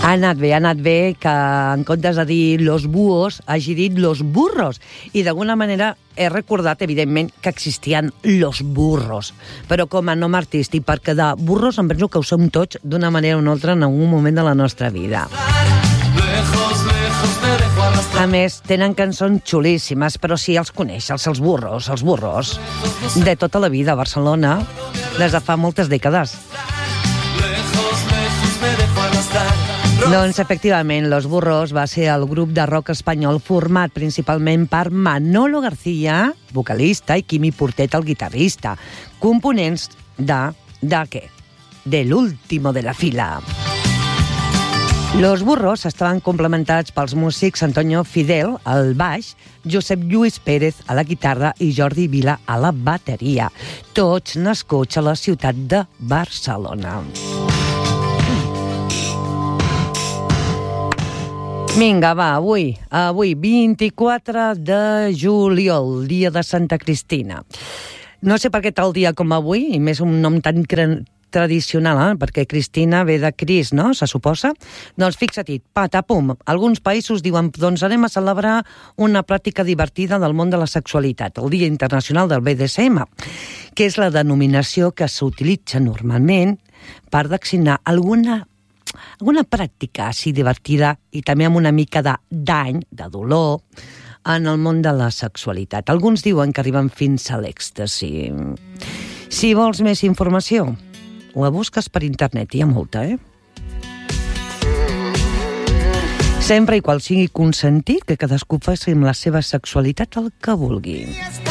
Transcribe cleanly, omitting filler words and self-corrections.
Ha anat bé que en comptes de dir los búhos hagi dit los burros. I d'alguna manera he recordat, evidentment, que existien los burros. Però com a nom artístic, perquè de burros em penso que ho som tots d'una manera o una altra en algun moment de la nostra vida. A més, tenen cançons xulíssimes, però sí, els coneixes, els burros, de tota la vida a Barcelona, des de fa moltes dècades. Doncs, efectivament, Los Burros va ser el grup de rock espanyol format principalment per Manolo García, vocalista, i Quimi Portet, el guitarrista, components de què? De l'último de la fila. Los Burros estaven complementats pels músics Antonio Fidel al baix, Josep Lluís Pérez a la guitarra i Jordi Vila a la bateria, tots nascuts a la ciutat de Barcelona. Vinga, va, avui 24 de juliol, dia de Santa Cristina. No sé per què tal dia com avui, i més un nom tan tradicional, perquè Cristina ve de Cris, no?, se suposa? Doncs fixa-t'hi, patapum, alguns països diuen, doncs anem a celebrar una pràctica divertida del món de la sexualitat, el Dia Internacional del BDSM, que és la denominació que s'utilitza normalment per designar alguna pràctica així divertida i també amb una mica de dany, de dolor, en el món de la sexualitat. Alguns diuen que arriben fins a l'èxtasi. Si vols més informació, la busques per internet, hi ha molta, Sempre i qual sigui consentit que cadascú faci amb la seva sexualitat el que vulgui.